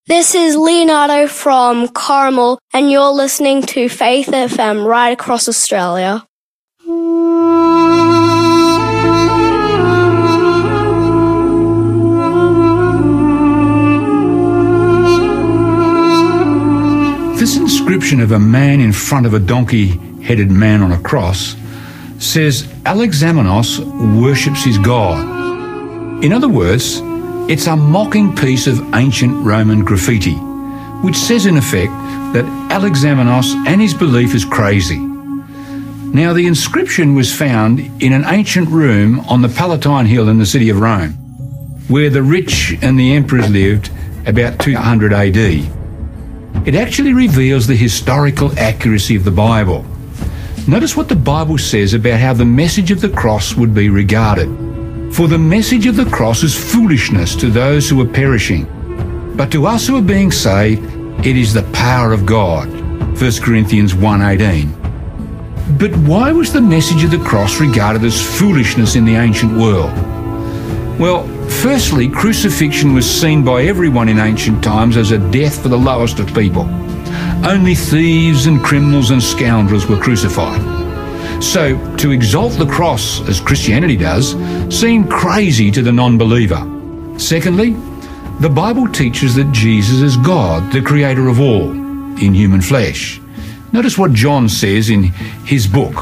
This is Leonardo from Carmel, and you're listening to Faith FM right across Australia. This inscription of a man in front of a donkey-headed man on a cross says Alexamenos worships his God. In other words, it's a mocking piece of ancient Roman graffiti, which says in effect that Alexamenos and his belief is crazy. Now, the inscription was found in an ancient room on the Palatine Hill in the city of Rome, where the rich and the emperors lived about 200 AD. It actually reveals the historical accuracy of the Bible. Notice what the Bible says about how the message of the cross would be regarded. For the message of the cross is foolishness to those who are perishing, but to us who are being saved, it is the power of God. 1 Corinthians 1:18. But why was the message of the cross regarded as foolishness in the ancient world? Well, firstly, crucifixion was seen by everyone in ancient times as a death for the lowest of people. Only thieves and criminals and scoundrels were crucified. So, to exalt the cross, as Christianity does, seemed crazy to the non-believer. Secondly, the Bible teaches that Jesus is God, the creator of all, in human flesh. Notice what John says in his book.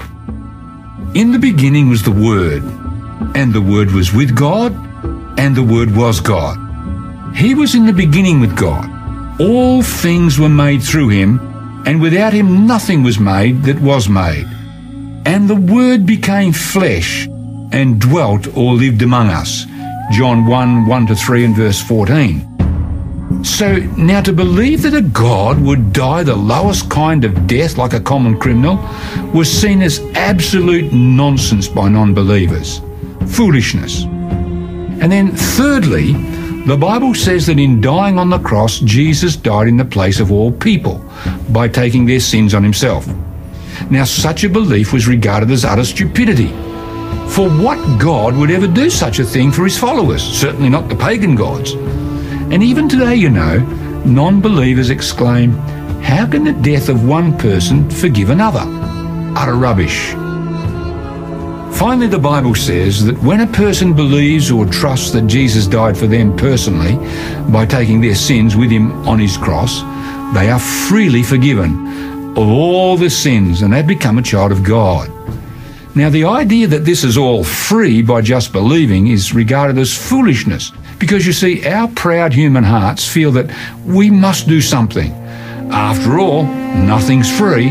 In the beginning was the Word, and the Word was with God, and the Word was God. He was in the beginning with God. All things were made through him, and without him nothing was made that was made. And the Word became flesh and dwelt or lived among us. John 1:1-3 and verse 14. So now to believe that a God would die the lowest kind of death like a common criminal was seen as absolute nonsense by non-believers. Foolishness. And then thirdly, the Bible says that in dying on the cross, Jesus died in the place of all people by taking their sins on himself. Now, such a belief was regarded as utter stupidity. For what God would ever do such a thing for his followers? Certainly not the pagan gods. And even today, you know, non-believers exclaim, how can the death of one person forgive another? Utter rubbish. Finally, the Bible says that when a person believes or trusts that Jesus died for them personally by taking their sins with him on his cross, they are freely forgiven of all the sins, and they've become a child of God. Now, the idea that this is all free by just believing is regarded as foolishness, because you see, our proud human hearts feel that we must do something. After all, nothing's free.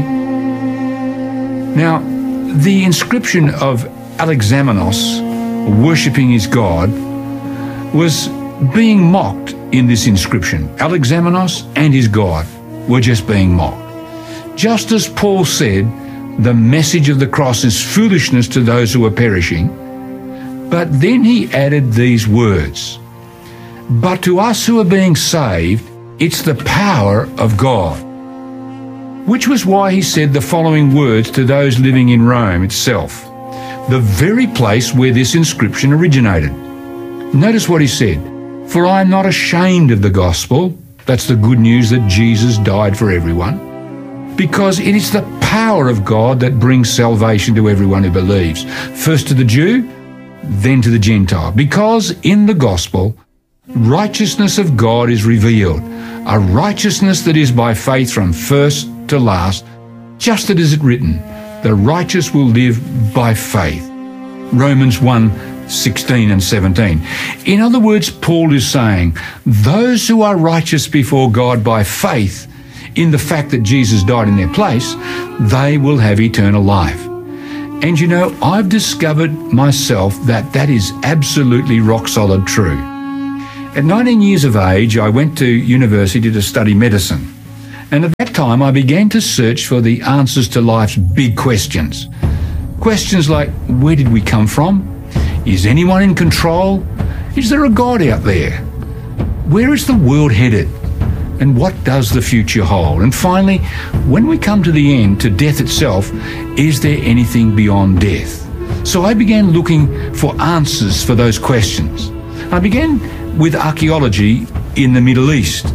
Now, the inscription of Alexamenos, worshipping his God, was being mocked in this inscription. Alexamenos and his God were just being mocked. Just as Paul said, the message of the cross is foolishness to those who are perishing. But then he added these words, but to us who are being saved, it's the power of God. Which was why he said the following words to those living in Rome itself, the very place where this inscription originated. Notice what he said, for I am not ashamed of the gospel, that's the good news that Jesus died for everyone, because it is the power of God that brings salvation to everyone who believes, first to the Jew, then to the Gentile. Because in the gospel, righteousness of God is revealed, a righteousness that is by faith from first to last, just as it is written, the righteous will live by faith. Romans 1:16 and 17. In other words, Paul is saying, those who are righteous before God by faith in the fact that Jesus died in their place, they will have eternal life. And you know, I've discovered myself that that is absolutely rock solid true. At 19 years of age, I went to university to study medicine. And at that time, I began to search for the answers to life's big questions. Questions like, where did we come from? Is anyone in control? Is there a God out there? Where is the world headed? And what does the future hold? And finally, when we come to the end, to death itself, is there anything beyond death? So I began looking for answers for those questions. I began with archaeology in the Middle East.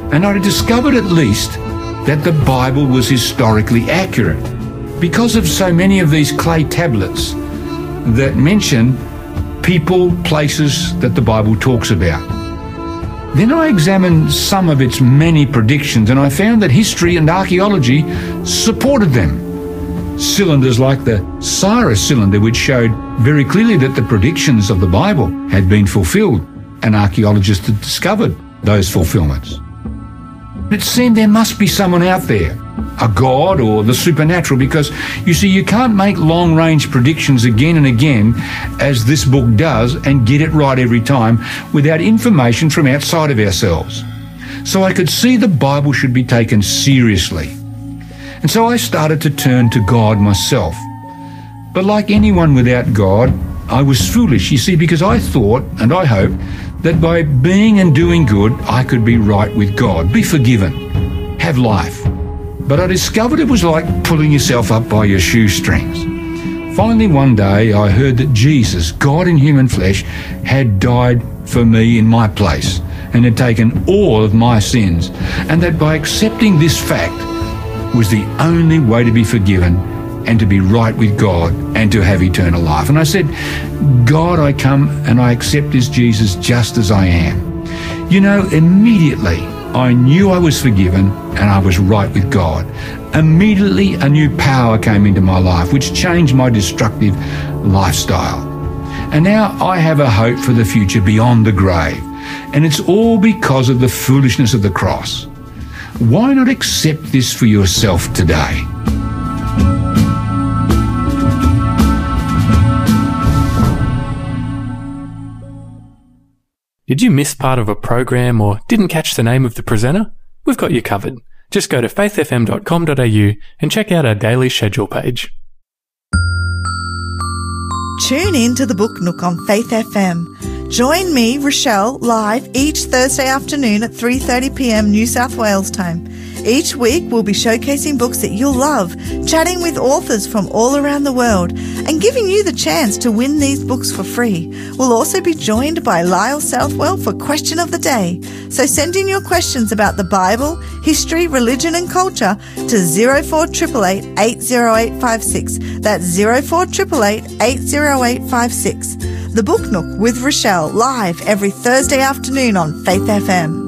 and I discovered at least that the Bible was historically accurate because of so many of these clay tablets that mention people, places that the Bible talks about. Then I examined some of its many predictions, and I found that history and archaeology supported them. Cylinders like the Cyrus cylinder, which showed very clearly that the predictions of the Bible had been fulfilled, and archaeologists had discovered those fulfillments. It seemed there must be someone out there, a god or the supernatural, because you see, you can't make long-range predictions again and again, as this book does, and get it right every time without information from outside of ourselves. So I could see the Bible should be taken seriously. And so I started to turn to God myself. But like anyone without God, I was foolish, you see, because I thought, and I hoped, that by being and doing good, I could be right with God, be forgiven, have life. But I discovered it was like pulling yourself up by your shoestrings. Finally, one day, I heard that Jesus, God in human flesh, had died for me in my place and had taken all of my sins, and that by accepting this fact was the only way to be forgiven and to be right with God and to have eternal life. And I said, God, I come and I accept this Jesus just as I am. You know, immediately I knew I was forgiven and I was right with God. Immediately a new power came into my life, which changed my destructive lifestyle. And now I have a hope for the future beyond the grave. And it's all because of the foolishness of the cross. Why not accept this for yourself today? Did you miss part of a program or didn't catch the name of the presenter? We've got you covered. Just go to faithfm.com.au and check out our daily schedule page. Tune in to the Book Nook on Faith FM. Join me, Rochelle, live each Thursday afternoon at 3:30pm New South Wales time. Each week we'll be showcasing books that you'll love, chatting with authors from all around the world, and giving you the chance to win these books for free. We'll also be joined by Lyle Southwell for Question of the Day. So send in your questions about the Bible, history, religion and culture to 04888 80856. That's 04888 80856. The Book Nook with Rochelle, live every Thursday afternoon on Faith FM.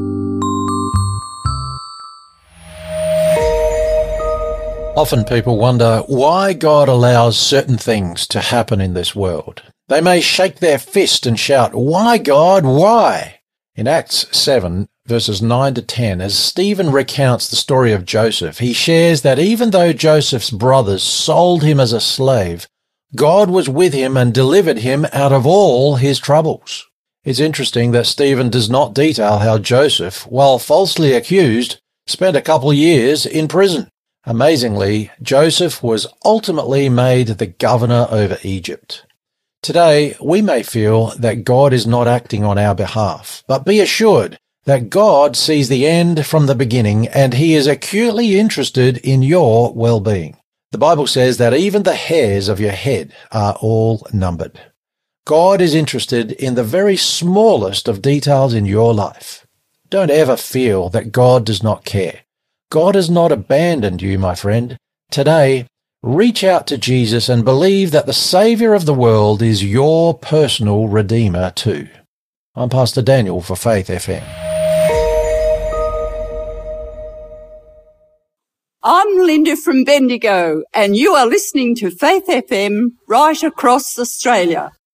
Often people wonder why God allows certain things to happen in this world. They may shake their fist and shout, "Why, God, why?" In Acts 7, verses 9 to 10, as Stephen recounts the story of Joseph, he shares that even though Joseph's brothers sold him as a slave, God was with him and delivered him out of all his troubles. It's interesting that Stephen does not detail how Joseph, while falsely accused, spent a couple of years in prison. Amazingly, Joseph was ultimately made the governor over Egypt. Today, we may feel that God is not acting on our behalf, but be assured that God sees the end from the beginning and he is acutely interested in your well-being. The Bible says that even the hairs of your head are all numbered. God is interested in the very smallest of details in your life. Don't ever feel that God does not care. God has not abandoned you, my friend. Today, reach out to Jesus and believe that the Saviour of the world is your personal Redeemer too. I'm Pastor Daniel for Faith FM. I'm Linda from Bendigo, and you are listening to Faith FM right across Australia.